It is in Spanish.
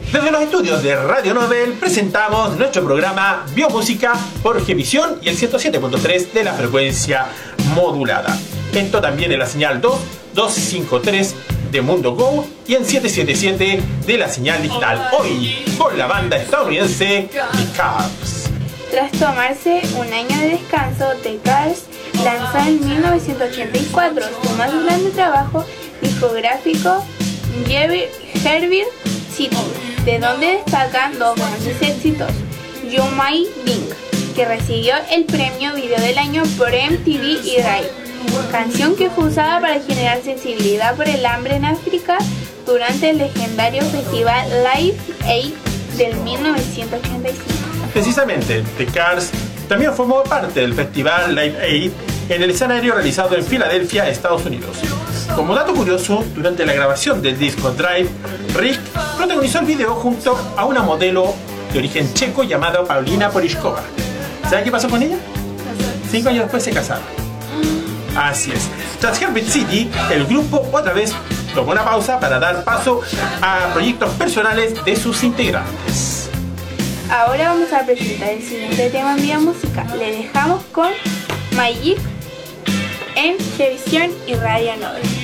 Desde los estudios de Radio Nobel presentamos nuestro programa Biomúsica por Gevisión y el 107.3 de la frecuencia modulada. Esto también en la señal 253 de Mundo Go y en 777 de la señal digital. Hoy con la banda estadounidense The Cars. Tras tomarse un año de descanso, The Cars lanzó en 1984 su más grande trabajo discográfico, Herbie City, de donde destacan dos grandes éxitos: You Might Think, que recibió el premio Video del Año por MTV y Drive, canción que fue usada para generar sensibilidad por el hambre en África durante el legendario festival Live Aid del 1985. Precisamente, The Cars también formó parte del festival Live Aid en el escenario realizado en Filadelfia, Estados Unidos. Como dato curioso, durante la grabación del disco Drive, Rick protagonizó el video junto a una modelo de origen checo llamada Paulina Poliskova. ¿Sabe qué pasó con ella? 5 años después se casaron. Así es. Tras Herbie City, el grupo otra vez tomó una pausa para dar paso a proyectos personales de sus integrantes. Ahora vamos a presentar el siguiente tema en Biomúsica. Le dejamos con Magic en Gevisión y Radio Nobel.